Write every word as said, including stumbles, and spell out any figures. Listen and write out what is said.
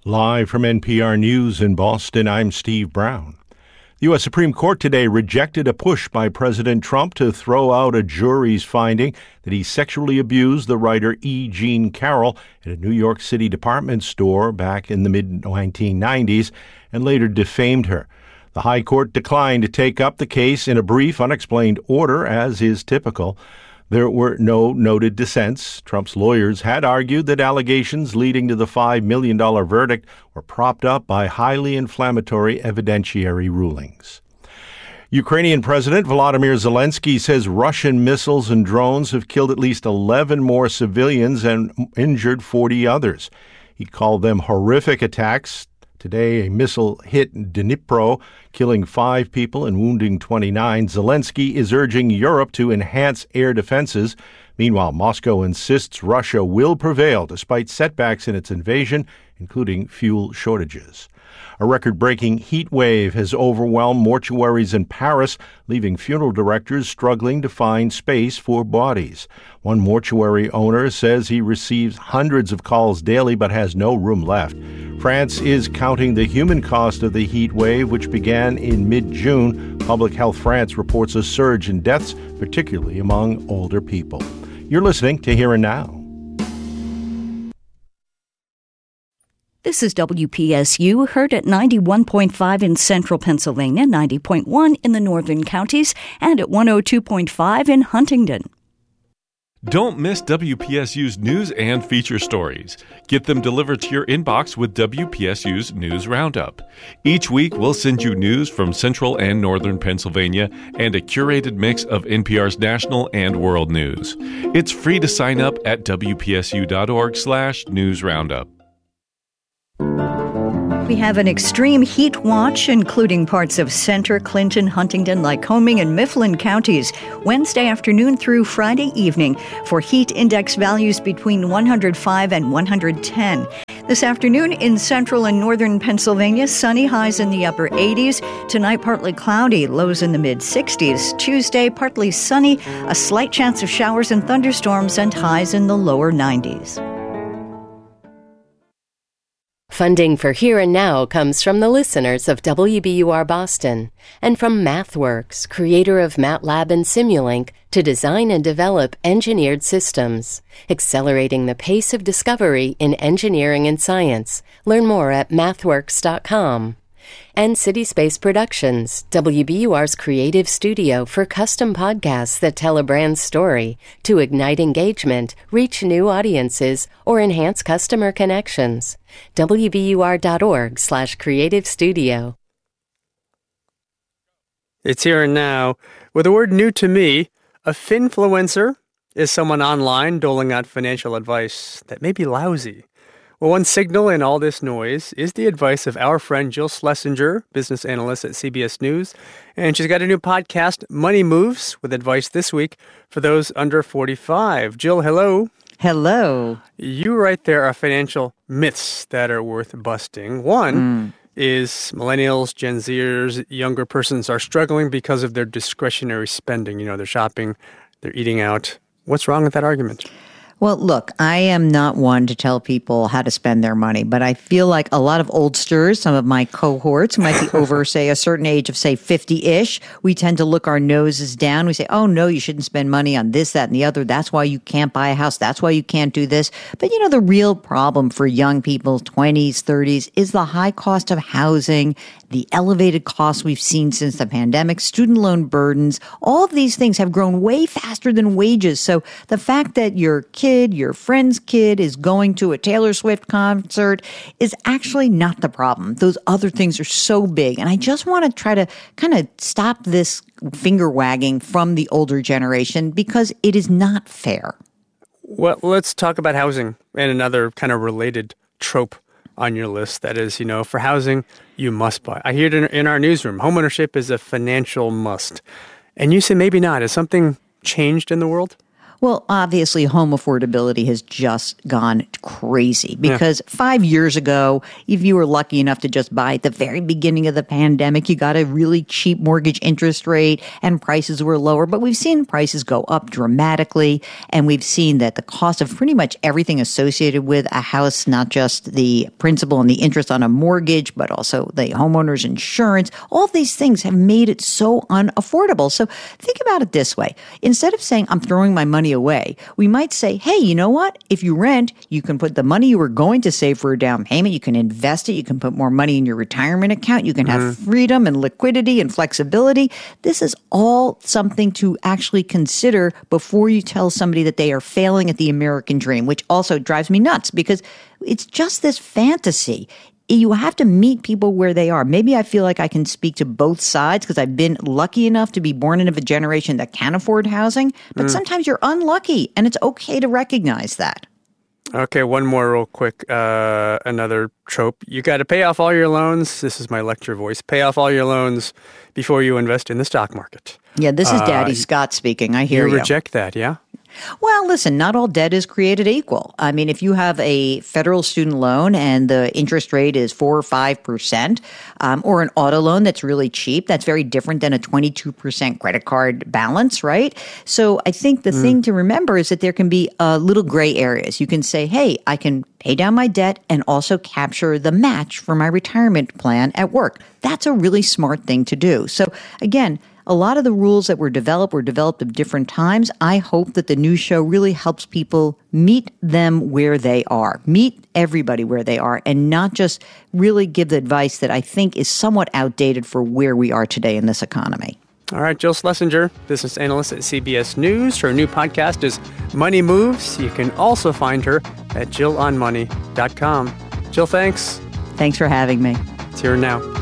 Live from N P R News in Boston, I'm Steve Brown. The U S Supreme Court today rejected a push by President Trump to throw out a jury's finding that he sexually abused the writer E. Jean Carroll at a New York City department store back in the mid nineteen nineties and later defamed her. The High Court declined to take up the case in a brief, unexplained order, as is typical. There were no noted dissents. Trump's lawyers had argued that allegations leading to the five million dollars verdict were propped up by highly inflammatory evidentiary rulings. Ukrainian President Volodymyr Zelensky says Russian missiles and drones have killed at least eleven more civilians and injured forty others. He called them horrific attacks. Today, a missile hit Dnipro, killing five people and wounding twenty-nine. Zelensky is urging Europe to enhance air defenses. Meanwhile, Moscow insists Russia will prevail despite setbacks in its invasion, including fuel shortages. A record-breaking heat wave has overwhelmed mortuaries in Paris, leaving funeral directors struggling to find space for bodies. One mortuary owner says he receives hundreds of calls daily but has no room left. France is counting the human cost of the heat wave, which began in mid-June. Public Health France reports a surge in deaths, particularly among older people. You're listening to Here and Now. This is W P S U, heard at ninety-one point five in central Pennsylvania, ninety point one in the northern counties, and at one oh two point five in Huntingdon. Don't miss W P S U's news and feature stories. Get them delivered to your inbox with W P S U's News Roundup. Each week, we'll send you news from central and northern Pennsylvania and a curated mix of N P R's national and world news. It's free to sign up at W P S U dot org slash news roundup. We have an extreme heat watch, including parts of Center, Clinton, Huntingdon, Lycoming, and Mifflin counties, Wednesday afternoon through Friday evening, for heat index values between one hundred five and one hundred ten. This afternoon in central and northern Pennsylvania, sunny, highs in the upper eighties. Tonight, partly cloudy, lows in the mid-sixties. Tuesday, partly sunny, a slight chance of showers and thunderstorms, and highs in the lower nineties. Funding for Here and Now comes from the listeners of W B U R Boston and from MathWorks, creator of MATLAB and Simulink, to design and develop engineered systems, accelerating the pace of discovery in engineering and science. Learn more at mathworks dot com. And City Space Productions, W B U R's creative studio for custom podcasts that tell a brand's story to ignite engagement, reach new audiences, or enhance customer connections. W B U R dot org slash creative studio. It's Here and Now. With a word new to me, a finfluencer is someone online doling out financial advice that may be lousy. Well, one signal in all this noise is the advice of our friend Jill Schlesinger, business analyst at C B S News. And she's got a new podcast, Money Moves, with advice this week for those under forty-five. Jill, hello. Hello. You write there are financial myths that are worth busting. One mm. is millennials, Gen Zers, younger persons are struggling because of their discretionary spending. You know, they're shopping, they're eating out. What's wrong with that argument? Well, look, I am not one to tell people how to spend their money, but I feel like a lot of oldsters, some of my cohorts who might be over, say, a certain age of, say, fifty-ish, we tend to look our noses down. We say, oh, no, you shouldn't spend money on this, that, and the other. That's why you can't buy a house. That's why you can't do this. But, you know, the real problem for young people, twenties, thirties, is the high cost of housing, the elevated costs we've seen since the pandemic, student loan burdens. All of these things have grown way faster than wages. So the fact that your kid your friend's kid is going to a Taylor Swift concert is actually not the problem. Those other things are so big. And I just want to try to kind of stop this finger wagging from the older generation because it is not fair. Well, let's talk about housing and another kind of related trope on your list. That is, you know, for housing, you must buy. I hear it in, in our newsroom. Homeownership is a financial must. And you say maybe not. Has something changed in the world? Well, obviously, home affordability has just gone crazy because yeah. five years ago, if you were lucky enough to just buy at the very beginning of the pandemic, you got a really cheap mortgage interest rate and prices were lower. But we've seen prices go up dramatically, and we've seen that the cost of pretty much everything associated with a house, not just the principal and the interest on a mortgage, but also the homeowner's insurance, all of these things have made it so unaffordable. So think about it this way. Instead of saying, I'm throwing my money away, we might say, hey, you know what? If you rent, you can put the money you were going to save for a down payment, you can invest it, you can put more money in your retirement account, you can have mm-hmm. freedom and liquidity and flexibility. This is all something to actually consider before you tell somebody that they are failing at the American dream, which also drives me nuts because it's just this fantasy. You have to meet people where they are. Maybe I feel like I can speak to both sides because I've been lucky enough to be born into a generation that can afford housing. But mm. sometimes you're unlucky, and it's okay to recognize that. Okay, one more real quick. Uh, another trope. You got to pay off all your loans. This is my lecture voice. Pay off all your loans before you invest in the stock market. Yeah, this is Daddy uh, Scott speaking. I hear you. You reject that, yeah? Well, listen, not all debt is created equal. I mean, if you have a federal student loan and the interest rate is four or five percent, um, or an auto loan that's really cheap, that's very different than a twenty-two percent credit card balance, right? So I think the mm. thing to remember is that there can be uh, little gray areas. You can say, hey, I can pay down my debt and also capture the match for my retirement plan at work. That's a really smart thing to do. So again, a lot of the rules that were developed were developed at different times. I hope that the new show really helps people meet them where they are, meet everybody where they are, and not just really give the advice that I think is somewhat outdated for where we are today in this economy. All right, Jill Schlesinger, business analyst at C B S News. Her new podcast is Money Moves. You can also find her at jill on money dot com. Jill, thanks. Thanks for having me. It's here now.